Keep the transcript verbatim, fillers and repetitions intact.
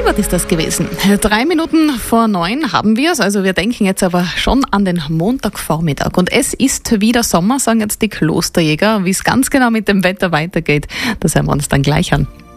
Gilbert ist das gewesen. Drei Minuten vor neun haben wir es. Also wir denken jetzt aber schon an den Montagvormittag. Und es ist wieder Sommer, sagen jetzt die Klosterjäger. Wie es ganz genau mit dem Wetter weitergeht, das hören wir uns dann gleich an.